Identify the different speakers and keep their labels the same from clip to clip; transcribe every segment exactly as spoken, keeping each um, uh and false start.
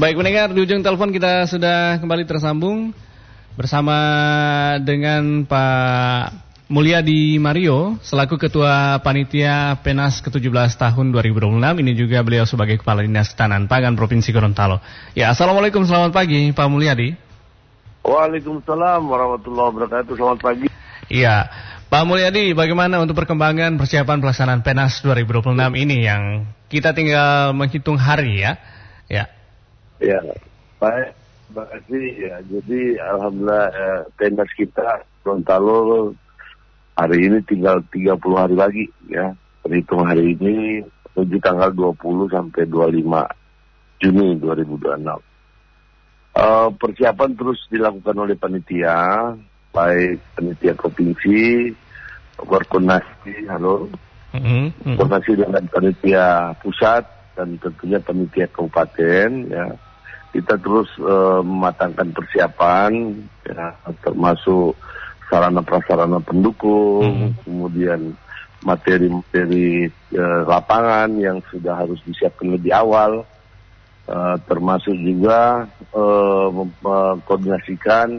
Speaker 1: Baik pendengar, di ujung telepon kita sudah kembali tersambung bersama dengan Pak Mulyadi Mario selaku Ketua Panitia Penas ke tujuh belas tahun dua ribu dua puluh enam. Ini juga beliau sebagai Kepala Dinas Ketahanan Pangan Provinsi Gorontalo. Ya, Assalamualaikum, selamat pagi Pak Mulyadi.
Speaker 2: Waalaikumsalam warahmatullahi wabarakatuh. Selamat pagi.
Speaker 1: Iya, Pak Mulyadi, bagaimana untuk perkembangan persiapan pelaksanaan Penas dua ribu dua puluh enam ini yang kita tinggal menghitung hari ya? Ya.
Speaker 2: Ya, baik. Terima kasih. Ya, jadi alhamdulillah eh, Penas kita Gorontalo hari ini tinggal tiga puluh hari lagi ya. Perhitung hari ini menuju tanggal dua puluh sampai dua puluh lima Juni dua ribu dua puluh enam. Uh, persiapan terus dilakukan oleh panitia, baik panitia provinsi, berkoordinasi, halo, mm-hmm. koordinasi dengan panitia pusat dan tentunya panitia kabupaten, ya. Kita terus uh, mematangkan persiapan, ya, termasuk sarana prasarana pendukung, mm-hmm. kemudian materi-materi uh, lapangan yang sudah harus disiapkan lebih awal. Uh, termasuk juga uh, mengkoordinasikan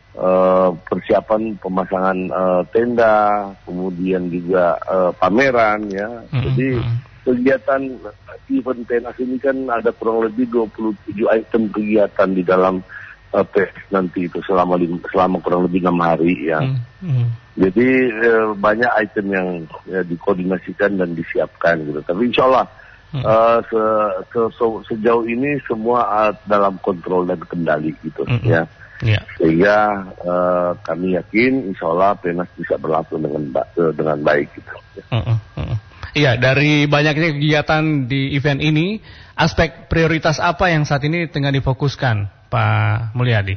Speaker 2: uh, persiapan pemasangan uh, tenda, kemudian juga uh, pameran ya. Mm-hmm. Jadi kegiatan event Penas ini kan ada kurang lebih dua puluh tujuh item kegiatan di dalam uh, Penas nanti itu selama selama kurang lebih enam hari ya. Mm-hmm. Jadi uh, banyak item yang ya, dikoordinasikan dan disiapkan gitu. Tapi insya Allah Hmm. Uh, se, se, se, sejauh ini semua uh, dalam kontrol dan kendali gitu hmm. ya, yeah. Sehingga uh, kami yakin insya Allah Penas bisa berlangsung dengan uh, dengan baik gitu. Iya, hmm. hmm. Dari banyaknya kegiatan di event ini, aspek prioritas apa yang saat ini tengah difokuskan, Pak Mulyadi?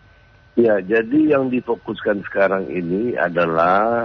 Speaker 2: Ya, jadi yang difokuskan sekarang ini adalah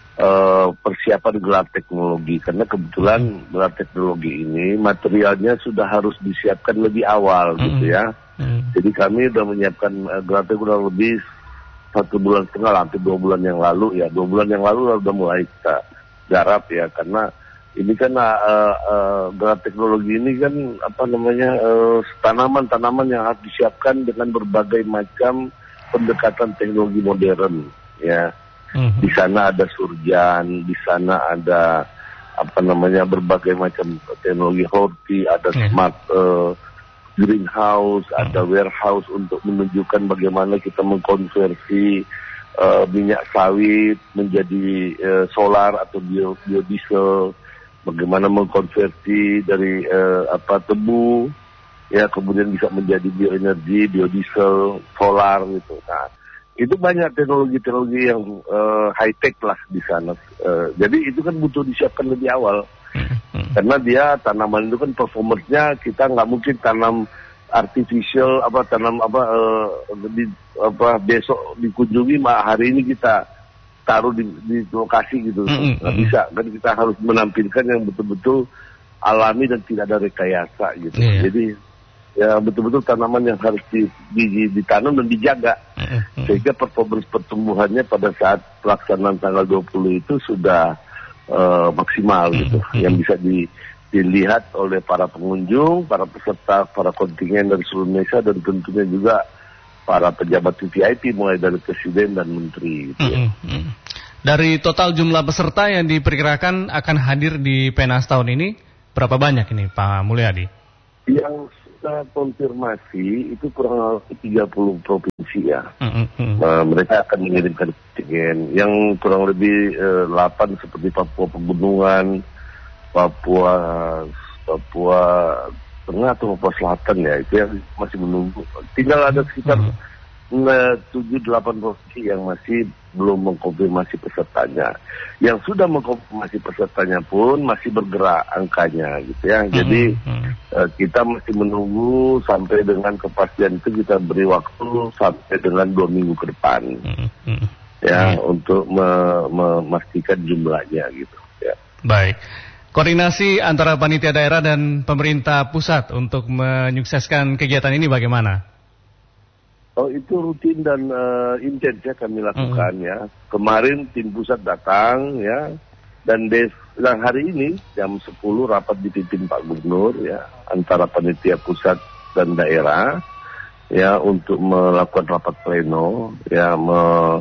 Speaker 2: Uh, persiapan gelar teknologi, karena kebetulan gelar teknologi ini materialnya sudah harus disiapkan lebih awal mm-hmm. gitu ya. Mm-hmm. Jadi kami sudah menyiapkan uh, gelar teknologi lebih satu bulan setengah, hampir dua bulan yang lalu ya. Dua bulan yang lalu sudah mulai kita garap ya, karena ini kan uh, uh, gelar teknologi ini kan apa namanya uh, tanaman-tanaman yang harus disiapkan dengan berbagai macam pendekatan teknologi modern ya. Mm-hmm. Di sana ada surjan, di sana ada apa namanya berbagai macam teknologi horti, ada mm-hmm. smart uh, greenhouse, mm-hmm. ada warehouse untuk menunjukkan bagaimana kita mengkonversi uh, minyak sawit menjadi uh, solar atau bio, biodiesel, bagaimana mengkonversi dari uh, apa tebu ya kemudian bisa menjadi bioenergi, biodiesel, solar gitu. Nah, itu banyak teknologi-teknologi yang uh, high-tech lah di sana. Uh, jadi itu kan butuh disiapkan lebih awal. Hmm. Karena dia tanaman itu kan performance-nya kita nggak mungkin tanam artificial apa tanam apa uh, di apa besok dikunjungi hari ini kita taruh di, di lokasi gitu. Nggak hmm. bisa kan, kita harus menampilkan yang betul-betul alami dan tidak ada rekayasa gitu. Yeah. Jadi ya betul-betul tanaman yang harus di, di, ditanam dan dijaga mm-hmm. sehingga performance pertumbuhannya pada saat pelaksanaan tanggal dua puluh itu sudah uh, maksimal gitu mm-hmm. yang bisa di, dilihat oleh para pengunjung, para peserta, para kontingen dari seluruh Indonesia dan tentunya juga para pejabat V V I P mulai dari presiden dan menteri gitu ya. Mm-hmm.
Speaker 1: Dari total jumlah peserta yang diperkirakan akan hadir di Penas tahun ini berapa banyak ini Pak Mulyadi?
Speaker 2: Yang kita konfirmasi itu kurang lebih tiga puluh provinsi ya. Mm-hmm. Uh, mereka akan mengirimkan kontingen yang kurang lebih uh, delapan seperti Papua Pegunungan, Papua Papua Tengah atau Papua Selatan ya, itu yang masih menunggu. Tinggal ada sekitar tujuh delapan provinsi yang masih belum mengkonfirmasi pesertanya. Yang sudah mengkonfirmasi pesertanya pun masih bergerak angkanya gitu ya. Mm-hmm. Jadi uh, kita masih menunggu sampai dengan kepastian itu, kita beri waktu sampai dengan dua minggu ke depan. Mm-hmm. Ya, mm-hmm. untuk me- memastikan jumlahnya gitu ya.
Speaker 1: Baik. Koordinasi antara panitia daerah dan pemerintah pusat untuk menyukseskan kegiatan ini bagaimana?
Speaker 2: Oh, itu rutin dan uh, intens ya kami lakukan mm. ya. Kemarin tim pusat datang ya, dan des dan hari ini jam sepuluh rapat dipimpin Pak Gubernur ya, antara panitia pusat dan daerah ya untuk melakukan rapat pleno ya me,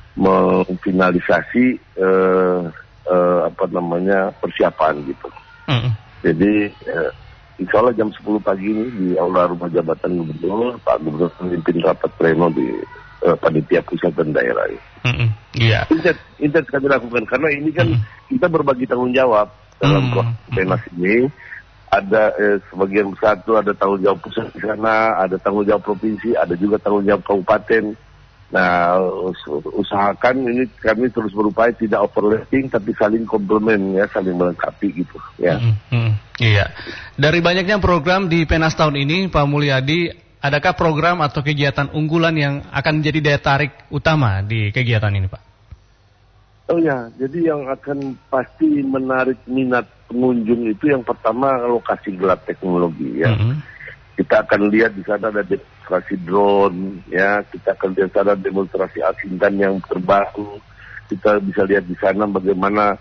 Speaker 2: memfinalisasi eh, eh, apa namanya persiapan gitu. Mm. Jadi eh, insya Allah jam sepuluh pagi ini di Aula Rumah Jabatan Gubernur, Pak Gubernur memimpin rapat pleno di uh, panitia pusat dan daerah.
Speaker 1: Mm-hmm. Yeah.
Speaker 2: Intens, intens kami lakukan karena ini kan mm-hmm. kita berbagi tanggung jawab dalam mm-hmm. proses penas ini. Ada eh, sebagian besar itu ada tanggung jawab pusat di sana, ada tanggung jawab provinsi, ada juga tanggung jawab kabupaten. Nah, usahakan ini kami terus berupaya tidak overlapping tapi saling komplement ya, saling melengkapi gitu ya.
Speaker 1: Hmm, hmm, iya. Dari banyaknya program di Penas tahun ini, Pak Mulyadi, adakah program atau kegiatan unggulan yang akan menjadi daya tarik utama di kegiatan ini, Pak?
Speaker 2: Oh ya, jadi yang akan pasti menarik minat pengunjung itu yang pertama lokasi gelap teknologi ya. Hmm. Kita akan lihat di sana ada demonstrasi drone, ya. Kita akan lihat di sana demonstrasi asintan yang terbaru. Kita bisa lihat di sana bagaimana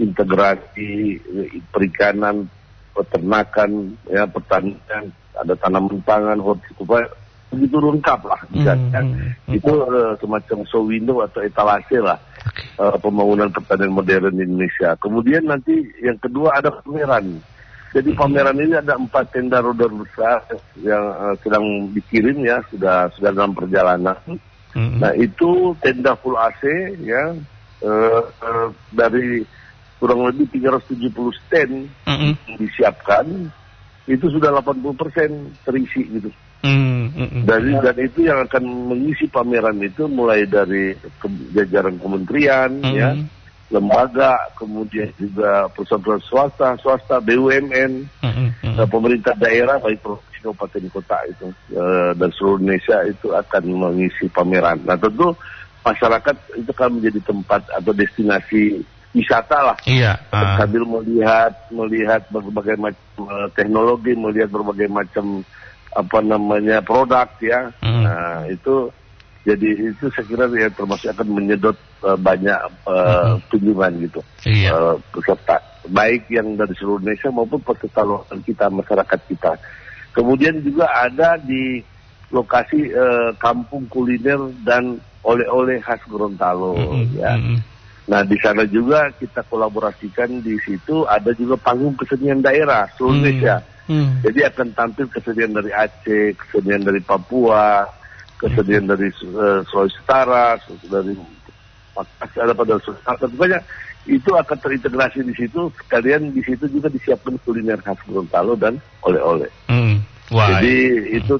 Speaker 2: integrasi perikanan, peternakan, ya, pertanian, ada tanaman pangan, hortikultura, begitu lengkap lah. Bisa, mm, ya. mm, Itu uh, semacam show window atau etalase lah uh, pembangunan pertanian modern di Indonesia. Kemudian nanti yang kedua ada pameran. Jadi pameran ini ada empat tenda roda besar yang uh, sedang dikirim ya, sudah sudah dalam perjalanan. Mm-hmm. Nah itu tenda full A C ya, uh, uh, dari kurang lebih tiga ratus tujuh puluh stand mm-hmm. disiapkan, itu sudah delapan puluh persen terisi gitu. Mm-hmm. Dari dan itu yang akan mengisi pameran itu mulai dari ke- jajaran kementerian mm-hmm. ya. Lembaga, kemudian juga perusahaan swasta, swasta, B U M N, mm-hmm. uh, pemerintah daerah, baik provinsi, kabupaten, kota itu, uh, dan seluruh Indonesia itu akan mengisi pameran. Nah tentu masyarakat itu akan menjadi tempat atau destinasi wisata lah,
Speaker 1: iya, uh.
Speaker 2: sambil melihat melihat berbagai macam uh, teknologi, melihat berbagai macam apa namanya produk ya. Mm. Nah itu. Jadi itu saya kira ya termasuk akan menyedot uh, banyak uh, mm-hmm. kunjungan gitu, iya. uh, peserta, baik yang dari seluruh Indonesia maupun peserta lokal kita, masyarakat kita. Kemudian juga ada di lokasi uh, kampung kuliner dan oleh-oleh khas Gorontalo, mm-hmm. ya. Mm-hmm. Nah di sana juga kita kolaborasikan, di situ ada juga panggung kesenian daerah seluruh mm-hmm. Indonesia. Mm-hmm. Jadi akan tampil kesenian dari Aceh, kesenian dari Papua, kesediaan dari uh, Sulawesi Utara, dari Makassar, ada pada Sulawesi banyak itu akan terintegrasi di situ. Sekalian di situ juga disiapkan kuliner khas Gorontalo dan oleh-oleh. Mm. Jadi mm. itu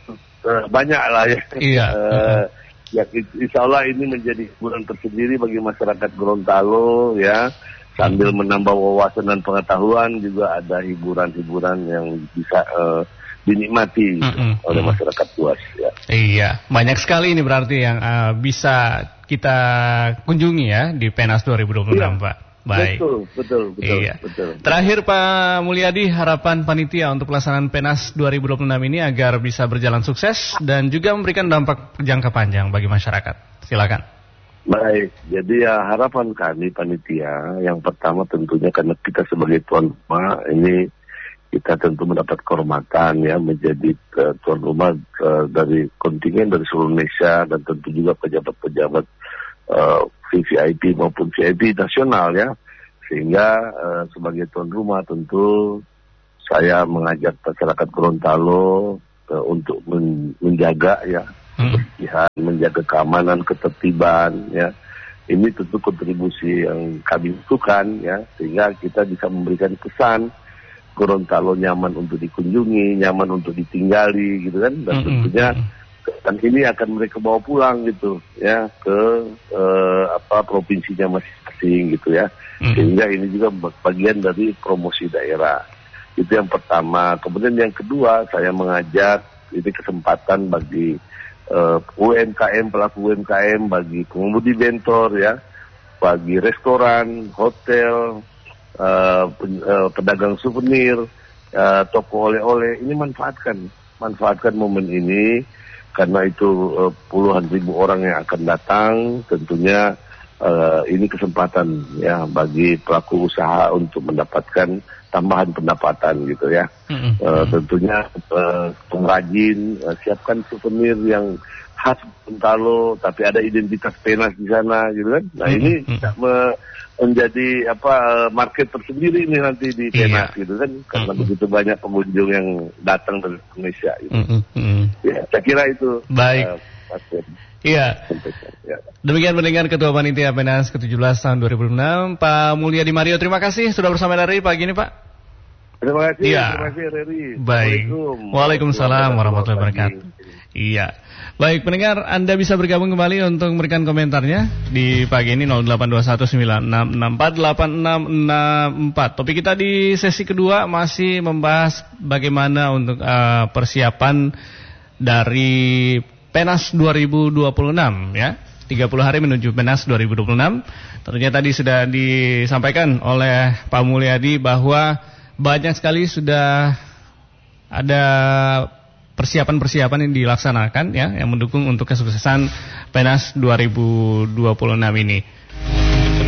Speaker 2: uh, banyak lah ya. Iya. uh, ya insya Allah ini menjadi hiburan tersendiri bagi masyarakat Gorontalo ya. Sambil mm. menambah wawasan dan pengetahuan, juga ada hiburan-hiburan yang bisa uh, dinikmati mm-mm. oleh masyarakat luas ya.
Speaker 1: Iya, banyak sekali ini berarti yang uh, bisa kita kunjungi ya di Penas dua ribu dua puluh enam, iya. Pak. Baik.
Speaker 2: Betul, betul, betul,
Speaker 1: iya.
Speaker 2: betul.
Speaker 1: Terakhir Pak Mulyadi, harapan panitia untuk pelaksanaan Penas dua ribu dua puluh enam ini agar bisa berjalan sukses dan juga memberikan dampak jangka panjang bagi masyarakat. Silakan.
Speaker 2: Baik, jadi ya harapan kami panitia yang pertama tentunya karena kita sebagai tuan rumah ini kita tentu mendapat kehormatan ya menjadi uh, tuan rumah uh, dari kontingen dari seluruh Indonesia dan tentu juga pejabat-pejabat uh, V V I P maupun V I P nasional ya, sehingga uh, sebagai tuan rumah tentu saya mengajak masyarakat Gorontalo uh, untuk men- menjaga ya kebersihan, hmm. menjaga keamanan, ketertiban ya. Ini tentu kontribusi yang kami lakukan ya, sehingga kita bisa memberikan kesan Gorontalo nyaman untuk dikunjungi, nyaman untuk ditinggali gitu kan, dan mm-hmm. tentunya dan ini akan mereka bawa pulang gitu ya ke eh, apa provinsinya masing-masing gitu ya, mm-hmm. sehingga ini juga bagian dari promosi daerah. Itu yang pertama. Kemudian yang kedua, saya mengajak ini kesempatan bagi eh, U M K M, pelaku U M K M, bagi pengemudi bentor ya, bagi restoran, hotel, Uh, uh, pedagang souvenir, uh, toko oleh-oleh, ini manfaatkan, manfaatkan momen ini karena itu uh, puluhan ribu orang yang akan datang, tentunya uh, ini kesempatan ya bagi pelaku usaha untuk mendapatkan tambahan pendapatan gitu ya. Mm-hmm. Uh, tentunya uh, pengrajin uh, siapkan souvenir yang khas Gorontalo, tapi ada identitas Penas di sana gitu kan. Nah mm-hmm. ini bisa me- menjadi apa market tersendiri ini nanti di Penas iya. gitu kan, karena mm-hmm. begitu banyak pengunjung yang datang dari Indonesia gitu. Mm-hmm. Ya, saya kira itu.
Speaker 1: Baik. Uh, Iya. Ya. Demikian pendengar Ketua Panitia Penas ke tujuh belas tahun dua ribu enam, Pak Mulyadi Mario. Terima kasih sudah bersama dari pagi ini, Pak.
Speaker 2: Terima kasih.
Speaker 1: Ya.
Speaker 2: Terima kasih, Reri.
Speaker 1: Baik. Waalaikumsalam warahmatullahi wabarakatuh. Iya. Baik, pendengar, Anda bisa bergabung kembali untuk memberikan komentarnya di pagi ini nol delapan dua satu sembilan enam enam empat delapan enam enam empat. Topik kita di sesi kedua masih membahas bagaimana untuk uh, persiapan dari Penas dua ribu dua puluh enam ya. tiga puluh hari menuju Penas dua ribu dua puluh enam. Tentunya tadi sudah disampaikan oleh Pak Mulyadi bahwa banyak sekali sudah ada persiapan-persiapan yang dilaksanakan ya, yang mendukung untuk kesuksesan Penas dua ribu dua puluh enam ini.